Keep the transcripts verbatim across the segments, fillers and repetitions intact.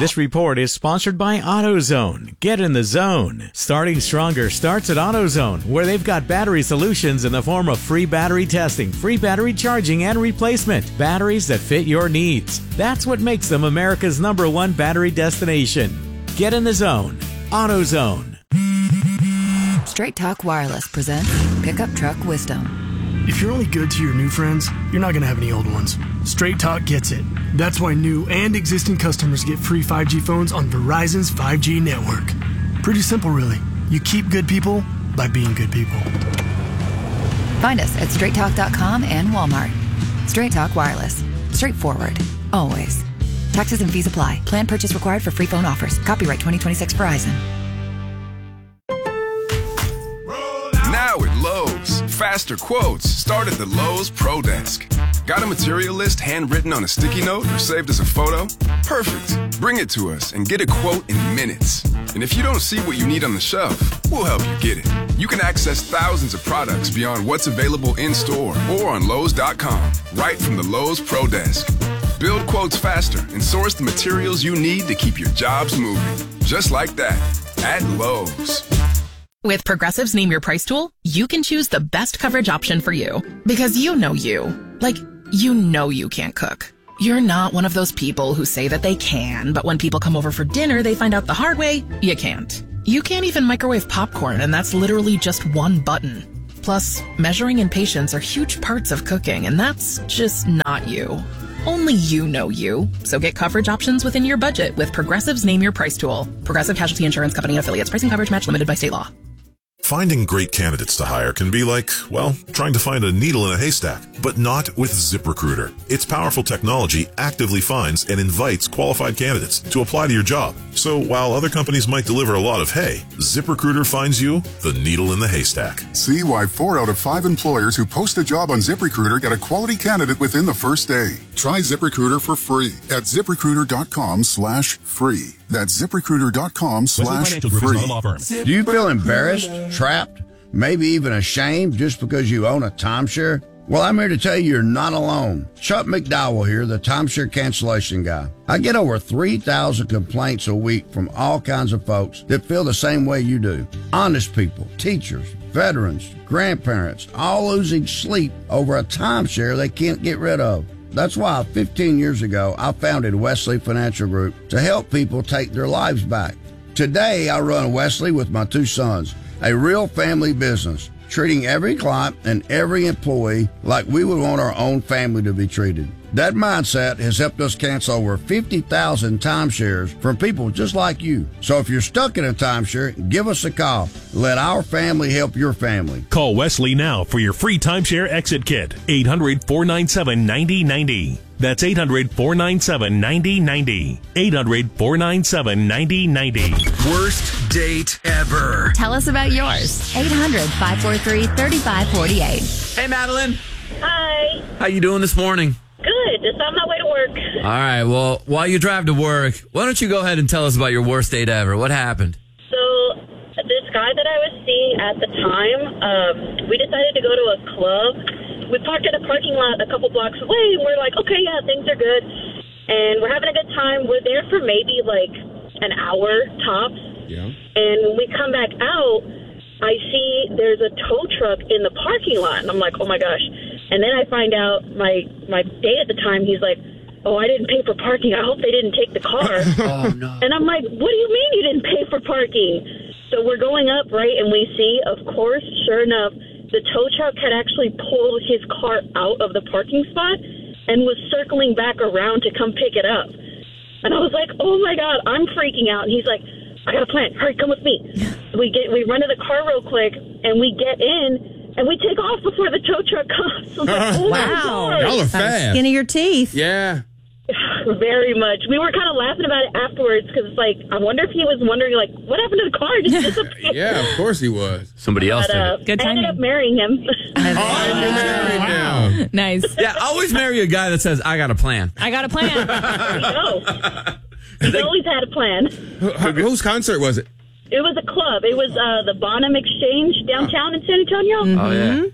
This report is sponsored by AutoZone. Get in the zone. Starting stronger starts at AutoZone, where they've got battery solutions in the form of free battery testing, free battery charging, and replacement. Batteries that fit your needs. That's what makes them America's number one battery destination. Get in the zone. AutoZone. Straight Talk Wireless presents Pickup Truck Wisdom. If you're only good to your new friends, you're not going to have any old ones. Straight Talk gets it. That's why new and existing customers get free five G phones on Verizon's five G network. Pretty simple, really. You keep good people by being good people. Find us at straight talk dot com and Walmart. Straight Talk Wireless. Straightforward. Always. Taxes and fees apply. Plan purchase required for free phone offers. Copyright twenty twenty-six Verizon. Now at Lowe's, faster quotes start at the Lowe's Pro Desk. Got a material list handwritten on a sticky note or saved as a photo? Perfect. Bring it to us and get a quote in minutes. And if you don't see what you need on the shelf, we'll help you get it. You can access thousands of products beyond what's available in-store or on Lowe's dot com, right from the Lowe's Pro Desk. Build quotes faster and source the materials you need to keep your jobs moving. Just like that, at Lowe's. With Progressive's Name Your Price tool, you can choose the best coverage option for you. Because you know you. Like, you know you can't cook. You're not one of those people who say that they can, but when people come over for dinner, they find out the hard way, you can't. You can't even microwave popcorn, and that's literally just one button. Plus, measuring and patience are huge parts of cooking, and that's just not you. Only you know you. So get coverage options within your budget with Progressive's Name Your Price tool. Progressive Casualty Insurance Company and affiliates. Pricing coverage match limited by state law. Finding great candidates to hire can be like, well, trying to find a needle in a haystack, but not with ZipRecruiter. Its powerful technology actively finds and invites qualified candidates to apply to your job. So while other companies might deliver a lot of hay, ZipRecruiter finds you the needle in the haystack. See why four out of five employers who post a job on ZipRecruiter get a quality candidate within the first day. Try ZipRecruiter for free at ZipRecruiter.com slash free. That's ZipRecruiter.com slash free. Do you feel embarrassed, trapped, maybe even ashamed just because you own a timeshare? Well, I'm here to tell you you're not alone. Chuck McDowell here, the timeshare cancellation guy. I get over three thousand complaints a week from all kinds of folks that feel the same way you do. Honest people, teachers, veterans, grandparents, all losing sleep over a timeshare they can't get rid of. That's why fifteen years ago, I founded Wesley Financial Group to help people take their lives back. Today, I run Wesley with my two sons, a real family business, treating every client and every employee like we would want our own family to be treated. That mindset has helped us cancel over fifty thousand timeshares from people just like you. So if you're stuck in a timeshare, give us a call. Let our family help your family. Call Wesley now for your free timeshare exit kit. eight hundred, four nine seven, nine zero nine zero. That's eight hundred, four nine seven, nine zero nine zero. eight hundred, four nine seven, nine zero nine zero. Worst date ever. Tell us about yours. eight hundred, five four three, three five four eight. Hey, Madeline. Hi. How you doing this morning? Good. Just on my way to work. All right. Well, while you drive to work, why don't you go ahead and tell us about your worst date ever? What happened? So, this guy that I was seeing at the time, um, we decided to go to a club. We parked at a parking lot a couple blocks away, and we're like, okay, yeah, things are good. And we're having a good time. We're there for maybe, like, an hour tops. Yeah. And when we come back out, I see there's a tow truck in the parking lot. And I'm like, oh, my gosh. And then I find out my my date at the time, he's like, oh, I didn't pay for parking. I hope they didn't take the car. Oh, no. And I'm like, what do you mean you didn't pay for parking? So we're going up, right, and we see, of course, sure enough, the tow truck had actually pulled his car out of the parking spot and was circling back around to come pick it up. And I was like, oh, my God, I'm freaking out. And he's like, I got a plan. Hurry, come with me. We get we run to the car real quick, and we get in. And we take off before the tow truck comes. I'm like, oh wow. Y'all are fast. Skin of your teeth. Yeah. Very much. We were kind of laughing about it afterwards because it's like, I wonder if he was wondering, like, what happened to the car? It just disappeared. Yeah, of course he was. Somebody else but, uh, did it. Good I ended timing. up marrying him. Oh, you're married now. Nice. Yeah, always marry a guy that says, I got a plan. I got a plan. There you go. He's always had a plan. Wh- Whose concert was it? It was a club. It was uh, the Bonham Exchange downtown in San Antonio. Oh, yeah.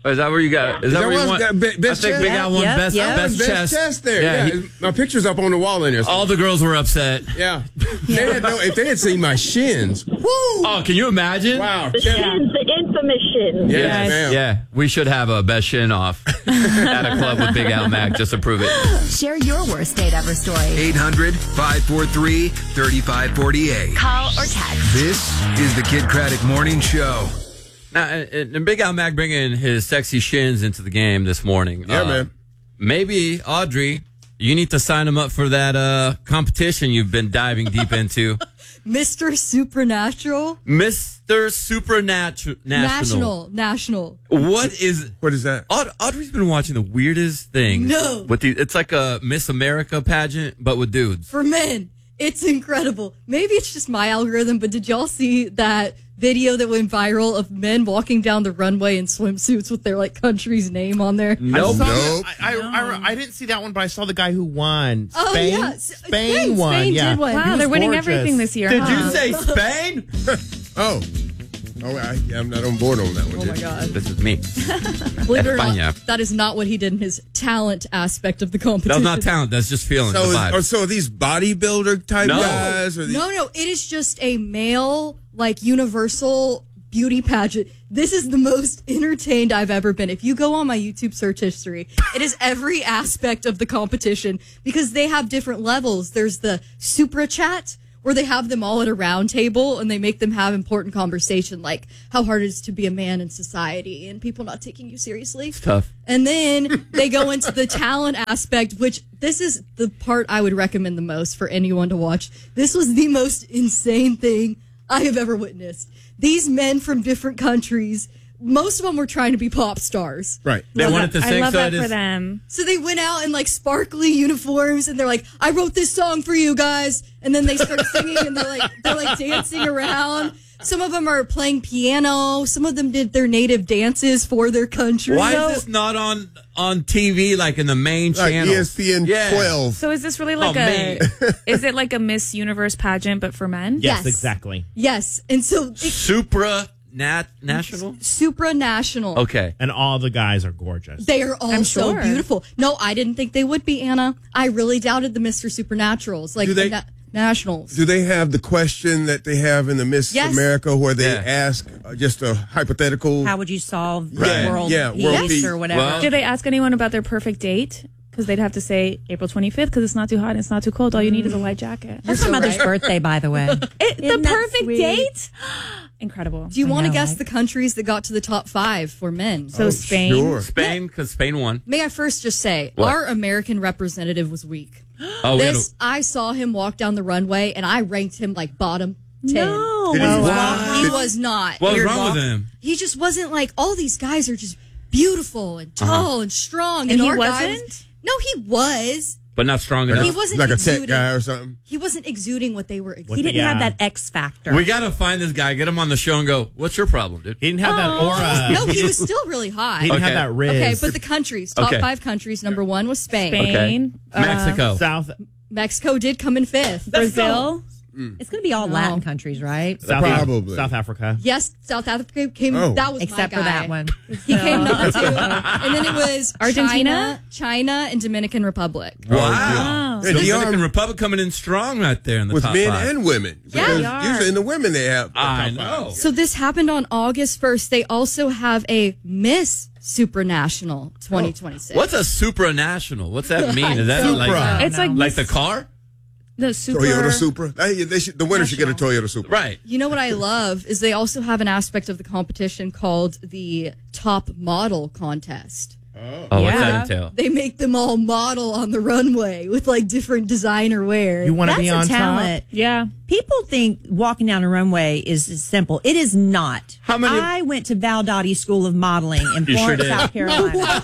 Oh, is that where you got? Is, Is that that where you one want? got be- best I think Big chest? Al won Yep, best yep. best Best chest. chest there. Yeah, he- my picture's up on the wall in there. all the girls were upset. Yeah. They had no, if they had seen my shins, woo! Oh, can you imagine? Wow. The shins, the infamous shins. Yes, Yes. ma'am. Yeah, we should have a best shin off at a club with Big Al Mac just to prove it. Share your worst date ever story. eight hundred, five four three, three five four eight. Call or text. This is the Kid Craddock Morning Show. Now, and and Big Al Mac bringing his sexy shins into the game this morning. Yeah, Uh, man. Maybe, Audrey, you need to sign him up for that uh, competition you've been diving deep into. Mister Supernatural. Mister Supernatural. National. National. What is... What is that? Aud- Audrey's been watching the weirdest things. No. With the, it's like a Miss America pageant, but with dudes. For men. It's incredible. Maybe it's just my algorithm, but did y'all see that video that went viral of men walking down the runway in swimsuits with their like country's name on there? Nope. I, saw Nope. that- I, I, I, I didn't see that one, but I saw the guy who won. Oh, Spain? yeah. Spain, Spain- won. Spain yeah. did win. He Wow, was they're winning gorgeous. everything this year. Did huh? you say Spain? Oh. Oh, I, yeah, I'm not on board on that one. Oh my dude. God. This is me. Believe it or España. not, that is not what he did in his talent aspect of the competition. That's not talent. That's just feeling So, the is, vibe. or, so are these bodybuilder type No. guys? Or these, No, no, it is just a male, like, universal beauty pageant. This is the most entertained I've ever been. If you go on my YouTube search history, it is every aspect of the competition because they have different levels. There's the Supra Chat, where they have them all at a round table and they make them have important conversation like how hard it is to be a man in society and people not taking you seriously. It's tough. And then they go into the talent aspect, which this is the part I would recommend the most for anyone to watch. This was the most insane thing I have ever witnessed. These men from different countries, most of them were trying to be pop stars. Right. They wanted to I sing, love so that it for is. them. So they went out in like sparkly uniforms and they're like, I wrote this song for you guys. And then they start singing and they're like, they're like dancing around. Some of them are playing piano. Some of them did their native dances for their country. Why is this not on on T V like in the main Like channel? E S P N Yeah. twelve. So is this really Oh, like man. a? Is it like a Miss Universe pageant but for men? Yes, Yes. exactly. Yes. And so it, Supra nat national. supranational. Okay. And all the guys are gorgeous. They are all I'm so sure. beautiful. No, I didn't think they would be, Anna. I really doubted the Mister Supernaturals, like Do they- the na- nationals. Do they have the question that they have in the Miss Yes. America where they Yeah. ask uh, just a hypothetical? How would you solve Right. the world Yeah, peace world peace. or whatever? Well- Did they ask anyone about their perfect date? Because they'd have to say April twenty-fifth because it's not too hot and it's not too cold. All you need is a light jacket. That's my mother's birthday, by the way. It, the Isn't that perfect sweet? date? Incredible. Do you I want to know, guess right? the countries that got to the top five for men? So Spain. Sure. Spain, because Spain won. May I first just say, What? our American representative was weak. Oh, we had This, I saw him walk down the runway, and I ranked him like bottom ten. No. Did he- He was- Wow. He was not. What was He- wrong with him? He just wasn't like, all these guys are just beautiful and tall and strong. And he our guy wasn't? was- no, he was. but not strong enough. He wasn't like a tech exuding. guy or something. He wasn't exuding what they were exuding. He didn't Yeah. have that X factor. We got to find this guy, get him on the show, and go. What's your problem, dude? He didn't have that aura. No, he was still really hot. He didn't Okay. have that riz. Okay, but the countries, top Okay. five countries, number one was Spain. Spain. Okay. Mexico. South Mexico did come in fifth. Brazil. It's going to be all No. Latin countries, right? South, Probably. South Africa. Yes, South Africa came. Oh. That was Except my for guy. that one. He came number two, and then it was Argentina? China, China, and Dominican Republic. Wow. Yeah, So D R Dominican Republic coming in strong right there in the with top men five. and women. Yeah, Because they are. usually in the women they have. the I top know. five. So this happened on August first. They also have a Miss Supranational twenty twenty-six. What's a supranational? What's that mean? Is that Supra. like It's like like the car? the super. Toyota Supra. They, they should, the winner should get a Toyota Supra. Right. You know what I love is they also have an aspect of the competition called the Top Model Contest. Oh, what's Yeah. that entail? They make them all model on the runway with like different designer wear. You want to That's be a on talent. top? Yeah. People think walking down a runway is, is simple. It is not. How many- I went to Val Doty School of Modeling in You sure Florence, did. South Carolina.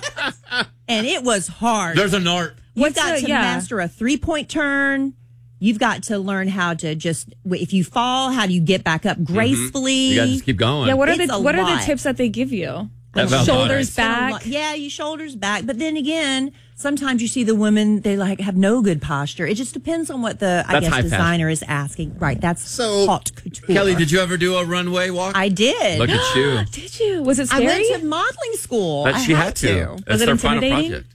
And it was hard. There's an art. You've What's got the- to yeah. master a three-point turn. You've got to learn how to just, if you fall, how do you get back up gracefully? You got to just keep going. Yeah. What are It's the a What are lot. the tips that they give you? At Valdotti's. Shoulders back. Yeah, you shoulders back. But then again, sometimes you see the women, they like have no good posture. It just depends on what the, I That's guess, high designer is asking. Right. That's So- haute couture. Kelly, did you ever do a runway walk? I did. Look at you. Did you? Was it I scary? went to modeling school. But I she had to. Was That's it their final intimidating? project.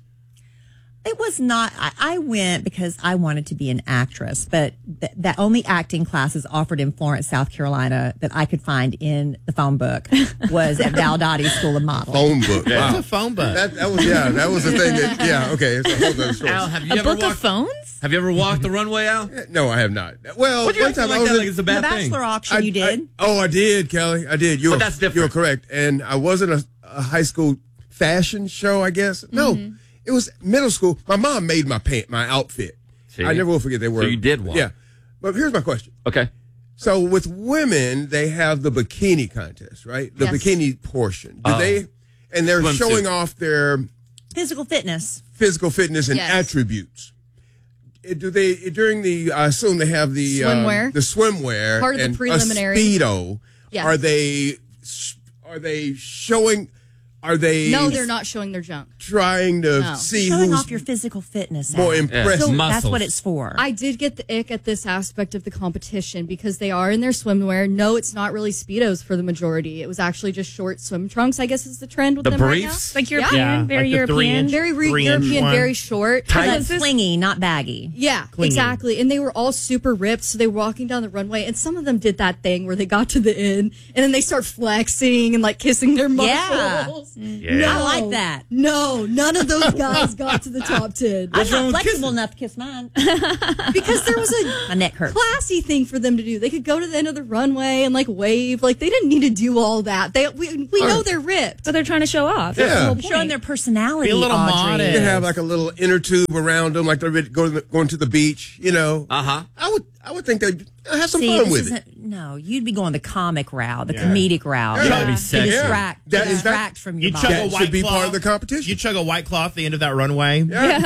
It was not. I, I went because I wanted to be an actress, but th- that only acting classes offered in Florence, South Carolina, that I could find in the phone book was at Valdotti's School of Modeling. Phone book. Yeah. Wow. It's a phone book. That, that was yeah. That was the thing. That yeah. Okay. It's a whole other story. Al, have you A ever book walked, of phones? Have you ever walked the runway, Al? No, I have not. Well, What do you one acting time like I was that in- like it's a The bad Bachelor thing? auction, I- you did. I- oh, I did, Kelly. I did. You But were, that's different. You were correct. And I wasn't a, a high school fashion show, I guess. No, Mm-hmm. it was middle school. My mom made my pant, my outfit. See? I never will forget they were. So you did walk. Yeah. But here's my question. Okay. So with women, they have the bikini contest, right? The Yes. bikini portion. Do Oh. they? And they're Swimsuit. showing off their Physical fitness. physical fitness and Yes. attributes. Uh, Do they during the? I assume they have the uh, Swimwear. the swimwear, Part of the and preliminary. A Speedo. Yes. Are they? Are they showing? Are they? No, they're not showing their junk. trying to No. see Showing who's off your physical fitness. more Al. impressive. So Muscles. that's what it's for. I did get the ick at this aspect of the competition because they are in their swimwear. No, it's not really Speedos for the majority. It was actually just short swim trunks, I guess is the trend with The them right briefs? Like Yeah. European, Yeah, very like the three European. inch- now. Very re- Three inch European, one. very short. But And then- clingy, not baggy. Yeah, Clingy. exactly. And they were all super ripped. So they were walking down the runway, and some of them did that thing where they got to the end and then they start flexing and like kissing their muscles. Yeah. I like that. No, none of those guys got to the top ten. I'm not flexible enough to kiss mine. Because there was a My neck hurts. classy thing for them to do. They could go to the end of the runway and like wave. Like they didn't need to do all that. They we, we know they're ripped. But they're trying to show off. That's Yeah. the whole Showing point. their personality. Be a little Audrey. modest. You can have like a little inner tube around them, like they're ready to go to the, going to the beach. You know, Uh huh. I would I would think they'd have some See, fun this with it. isn't, no, you'd be going the comic route, the Yeah. comedic route. Yeah. Gotta be To sexy. distract, That to is that- distract from your You body. chug a That white should be claw. part of the competition. You chug a white claw at the end of that runway.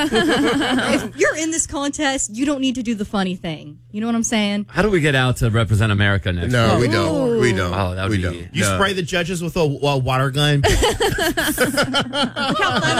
If you're in this contest, you don't need to do the funny thing. You know what I'm saying? How do we get out to represent America next No, week? we don't. We don't. Oh, that would we be- don't. You No. spray the judges with a, a water gun. Look how fun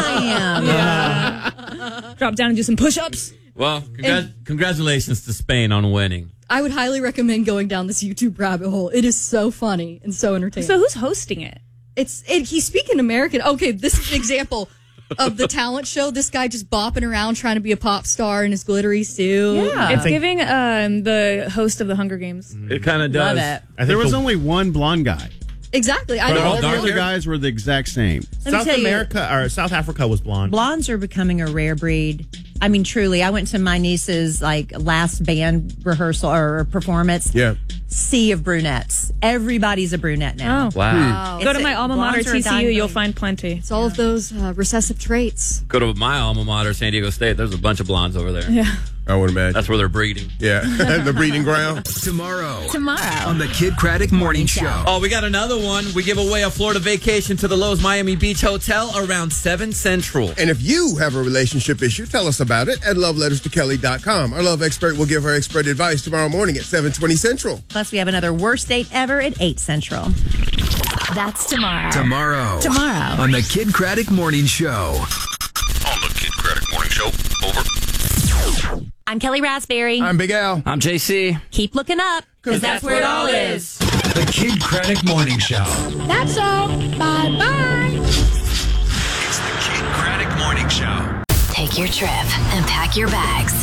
I am. Drop down and do some push-ups. Well, congrat- congratulations to Spain on winning. I would highly recommend going down this YouTube rabbit hole. It is so funny and so entertaining. So who's hosting it? It's it, he's speaking American. Okay, this is an example of the talent show. This guy just bopping around trying to be a pop star in his glittery suit. Yeah. It's giving um, the host of the Hunger Games. It kind of does. Love it. I think There was the- only one blonde guy. Exactly. I But know. all the dark other hair? guys were the exact same. Let me South tell you- America or South Africa was blonde. Blondes are becoming a rare breed. I mean, truly. I went to my niece's like last band rehearsal or performance. Yeah. Sea of brunettes. Everybody's a brunette now. Oh. Wow. Go to my alma mater, Blondes are a T C U. dying You'll breed. find plenty. It's all of those uh, recessive traits. Go to my alma mater, San Diego State. There's a bunch of blondes over there. Yeah. I would imagine. That's where they're breeding. Yeah, the breeding ground. Tomorrow. Tomorrow. On the Kid Craddock Morning Show. Oh, we got another one. We give away a Florida vacation to the Lowe's Miami Beach Hotel around seven Central. And if you have a relationship issue, tell us about it at love letters to kelly dot com. Our love expert will give her expert advice tomorrow morning at seven twenty Central. Plus, we have another worst date ever at eight Central. That's tomorrow. Tomorrow. Tomorrow. On the Kid Craddock Morning Show. On the Kid Craddock Morning Show. Over. I'm Kelly Raspberry. I'm Big Al. I'm J C. Keep looking up, because that's, where it all is. The Kid Craddock Morning Show. That's all. Bye bye. It's the Kid Craddock Morning Show. Take your trip and pack your bags.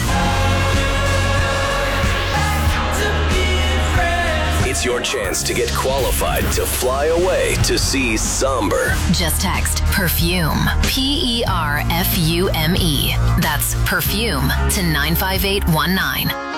It's your chance to get qualified to fly away to see Somber. Just text perfume, P E R F U M E. That's perfume to nine five eight one nine.